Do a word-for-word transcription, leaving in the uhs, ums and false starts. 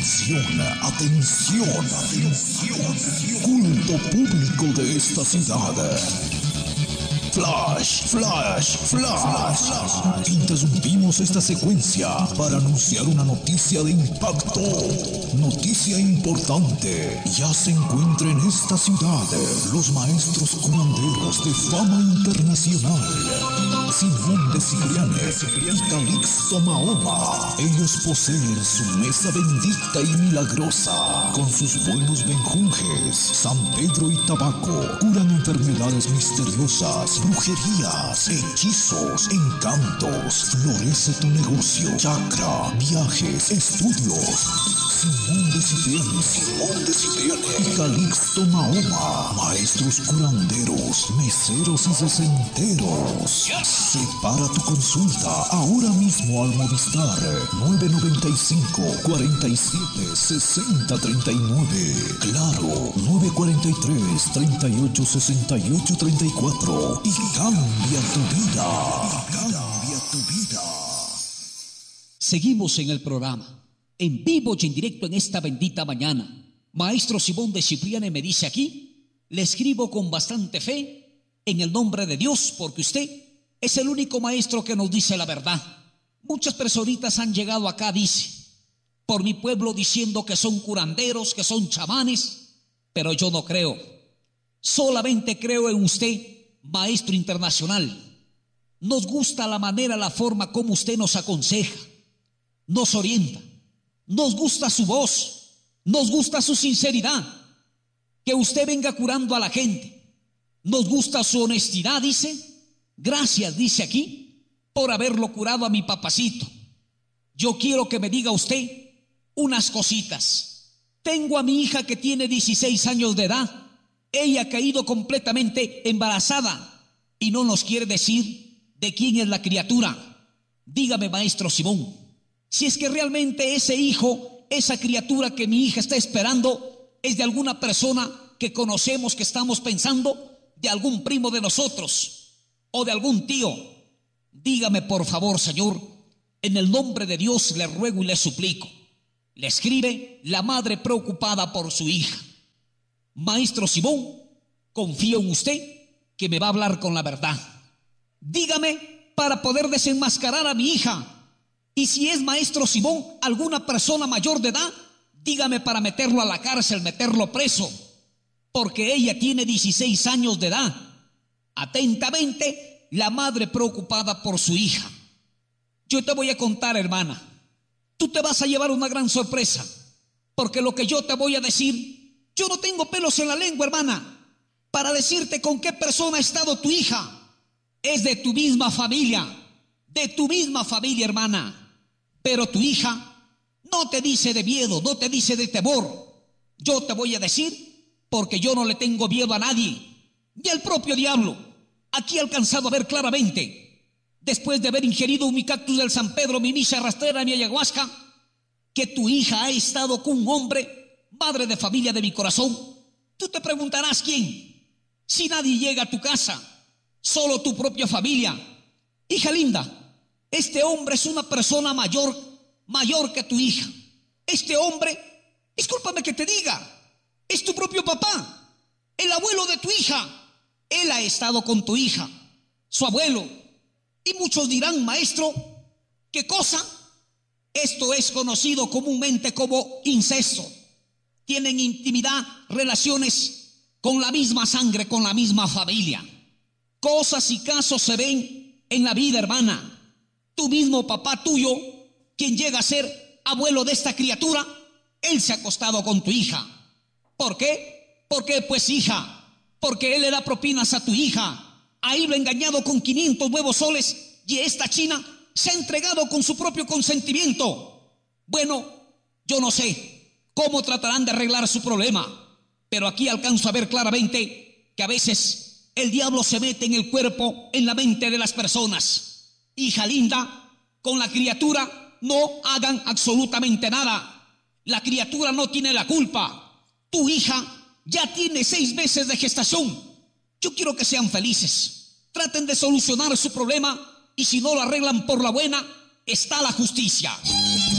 Atención, atención, atención. Culto público de esta ciudad. Flash, flash, flash. Interrumpimos esta secuencia para anunciar una noticia de impacto. Noticia importante. Ya se encuentra en esta ciudad los maestros curanderos de fama internacional. Simón de Ciprianes y Calixto Mahoma. Ellos poseen su mesa bendita y milagrosa. Con sus buenos benjunjes, San Pedro y tabaco, curan enfermedades misteriosas, brujerías, hechizos, encantos. Florece tu negocio, chakra, viajes, estudios. Simón de Ciprianes, Simón de Ciprianes y Calixto Mahoma. Maestros curanderos, meseros y sesenteros. Separa tu consulta ahora mismo al Movistar nueve noventa y cinco, cuarenta y siete, sesenta, treinta y nueve. Claro, nueve cuarenta y tres, treinta y ocho, sesenta y ocho, treinta y cuatro. Y cambia tu vida. Y cambia tu vida. Seguimos en el programa, en vivo y en directo en esta bendita mañana. Maestro Simón de Ciprianes me dice aquí, le escribo con bastante fe en el nombre de Dios, porque usted es el único maestro que nos dice la verdad. Muchas personitas han llegado acá, dice, por mi pueblo diciendo que son curanderos, que son chamanes, pero yo no creo. Solamente creo en usted, maestro internacional. Nos gusta la manera, la forma como usted nos aconseja, nos orienta. Nos gusta su voz, nos gusta su sinceridad, que usted venga curando a la gente. Nos gusta su honestidad, dice. Gracias, dice aquí, por haberlo curado a mi papacito. Yo quiero que me diga usted unas cositas. Tengo a mi hija que tiene dieciséis años de edad. Ella ha caído completamente embarazada y no nos quiere decir de quién es la criatura. Dígame, maestro Simón, si es que realmente ese hijo, esa criatura que mi hija está esperando, es de alguna persona que conocemos, que estamos pensando, de algún primo de nosotros o de algún tío. Dígame por favor, Señor, en el nombre de Dios le ruego y le suplico. Le escribe la madre preocupada por su hija. Maestro Simón, confío en usted que me va a hablar con la verdad. Dígame para poder desenmascarar a mi hija. Y si es maestro Simón alguna persona mayor de edad, dígame para meterlo a la cárcel, meterlo preso, porque ella tiene dieciséis años de edad. Atentamente, la madre preocupada por su hija. Yo te voy a contar, hermana, tú te vas a llevar una gran sorpresa, porque lo que yo te voy a decir, yo no tengo pelos en la lengua, hermana, para decirte con qué persona ha estado tu hija. Es de tu misma familia, de tu misma familia, hermana. Pero tu hija no te dice de miedo, no te dice de temor. Yo te voy a decir, porque yo no le tengo miedo a nadie, ni al propio diablo. Aquí he alcanzado a ver claramente, después de haber ingerido mi cactus del San Pedro, mi misa rastrera, mi ayahuasca, que tu hija ha estado con un hombre, madre de familia de mi corazón. Tú te preguntarás quién, si nadie llega a tu casa, solo tu propia familia. Hija linda, este hombre es una persona mayor, mayor que tu hija. Este hombre, discúlpame que te diga, es tu propio papá, el abuelo de tu hija. Él ha estado con tu hija, su abuelo. Y muchos dirán, maestro, ¿qué cosa? Esto es conocido comúnmente como incesto. Tienen intimidad, relaciones con la misma sangre, con la misma familia. Cosas y casos se ven en la vida, hermana. Tu mismo papá tuyo, quien llega a ser abuelo de esta criatura, él se ha acostado con tu hija. ¿Por qué? ¿Por qué? Pues, hija, porque él le da propinas a tu hija. Ahí lo ha engañado con quinientos nuevos soles y esta china se ha entregado con su propio consentimiento. Bueno, yo no sé cómo tratarán de arreglar su problema, pero aquí alcanzo a ver claramente que a veces el diablo se mete en el cuerpo, en la mente de las personas. Hija linda, con la criatura no hagan absolutamente nada. La criatura no tiene la culpa. Tu hija ya tiene seis meses de gestación. Yo quiero que sean felices. Traten de solucionar su problema y si no lo arreglan por la buena, está la justicia.